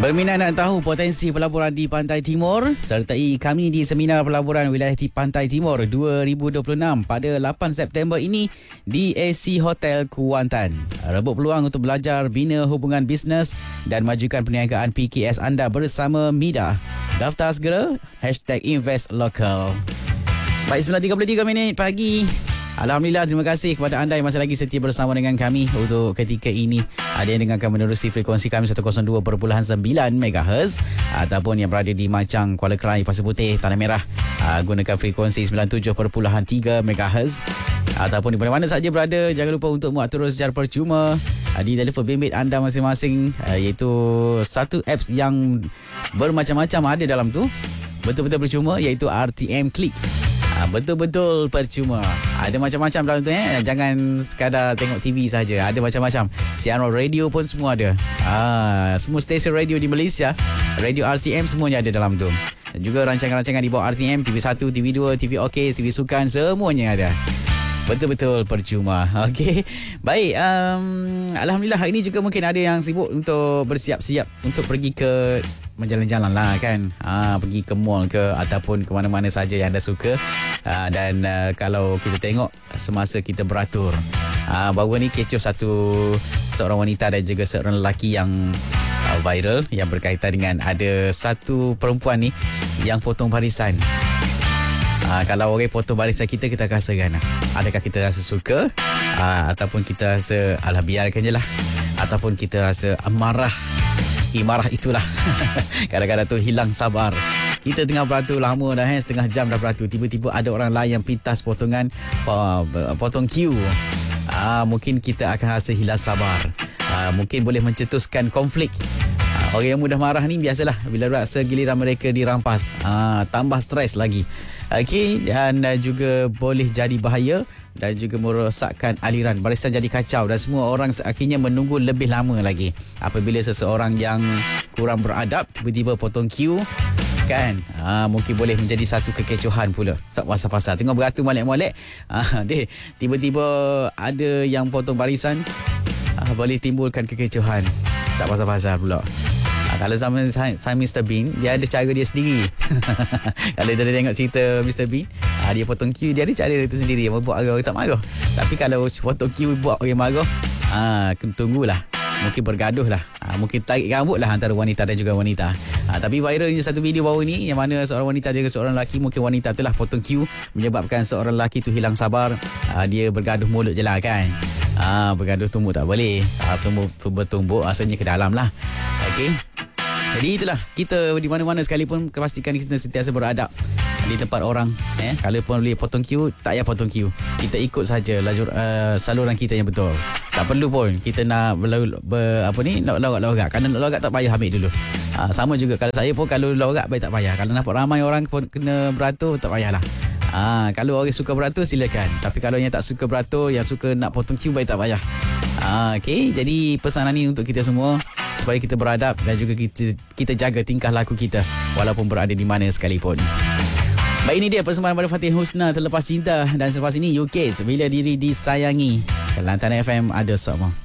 Berminat nak tahu potensi pelaburan di Pantai Timur? Sertai kami di Seminar Pelaburan Wilayah di Pantai Timur 2026 pada 8 September ini di AC Hotel Kuantan. Rebut peluang untuk belajar bina hubungan bisnes dan majukan perniagaan PKS anda bersama MIDA. Daftar segera #InvestLocal. Baik, 9.33 pagi. Alhamdulillah, terima kasih kepada anda yang masih lagi setia bersama dengan kami untuk ketika ini. Ada yang dengarkan menerusi frekuensi kami 102.9 MHz ataupun yang berada di Machang, Kuala Krai, Pasir Putih, Tanah Merah gunakan frekuensi 97.3 MHz ataupun di mana-mana saja berada. Jangan lupa untuk muat terus secara percuma di telefon bimbit anda masing-masing, iaitu satu apps yang bermacam-macam ada dalam tu, betul-betul percuma, iaitu RTM Click. Betul-betul percuma. Ada macam-macam dalam tu Jangan sekadar tengok TV saja. Ada macam-macam. Siaran radio pun semua ada. Semua stesen radio di Malaysia, radio RTM semuanya ada dalam tu. Dan juga rancangan-rancangan di bawah RTM, TV1, TV2, TV OK, TV Sukan, semuanya ada. Betul-betul percuma. Okey. Baik, alhamdulillah hari ini juga mungkin ada yang sibuk untuk bersiap-siap untuk pergi ke menjalan-jalan lah kan. Pergi ke mall ke ataupun ke mana-mana saja yang anda suka. Dan kalau kita tengok semasa kita beratur, baru ni kecoh seorang wanita dan juga seorang lelaki yang viral yang berkaitan dengan ada satu perempuan ni yang potong barisan. Kalau orang potong barisan kita akan rasa kan, adakah kita rasa suka ataupun kita rasa alah biarkan je lah, ataupun kita rasa marah. Marah itulah kadang-kadang tu hilang sabar. Kita tengah beratur lama dah, setengah jam dah beratur, tiba-tiba ada orang lain yang pintas potong queue. Mungkin kita akan rasa hilang sabar, mungkin boleh mencetuskan konflik. Orang yang mudah marah ni biasalah, bila rasa giliran mereka dirampas, tambah stres lagi. Okey, dan juga boleh jadi bahaya dan juga merosakkan aliran barisan, jadi kacau dan semua orang akhirnya menunggu lebih lama lagi. Apabila seseorang yang kurang beradab tiba-tiba potong queue kan, mungkin boleh menjadi satu kekecohan pula. Tak pasal-pasal tengok beratur molek-molek, tiba-tiba ada yang potong barisan, boleh timbulkan kekecohan. Tak pasal-pasal pula. Kalau zaman saya Mr. Bean, dia ada cara dia sendiri. Kalau dia tengok cerita Mr. Bean, dia potong queue, dia ada cara dia sendiri yang membuat orang tak marah. Tapi kalau potong queue buat orang marah, tunggulah. Mungkin bergaduh lah, mungkin tarik rambut lah antara wanita dan juga wanita. Tapi viralnya satu video baru ni yang mana seorang wanita dan seorang lelaki, mungkin wanita telah potong queue menyebabkan seorang lelaki tu hilang sabar. Dia bergaduh mulut je lah kan. Bergaduh tumbuk tak boleh, tumbuk asalnya ke dalam lah. Okey. Jadi itulah, kita di mana-mana sekalipun pastikan kita sentiasa beradab di tempat orang. Kalau pun boleh potong queue, tak payah potong queue. Kita ikut saja saluran kita yang betul. Tak perlu pun kita nak nak lorak-lorak. Kalau nak lorak tak payah ambil dulu. Sama juga kalau saya pun, kalau lorak baik tak payah. Kalau nampak ramai orang pun kena beratur, tak payahlah. Kalau orang suka beratur silakan. Tapi kalau yang tak suka beratur, yang suka nak potong queue, baik tak payah. Okey, jadi pesanan ni untuk kita semua supaya kita beradab dan juga kita jaga tingkah laku kita walaupun berada di mana sekalipun. Baik, ini dia persembahan pada Fatih Husna, Terlepas Cinta, dan selepas ini UK, Bila Diri Disayangi. Kelantan FM ada semua.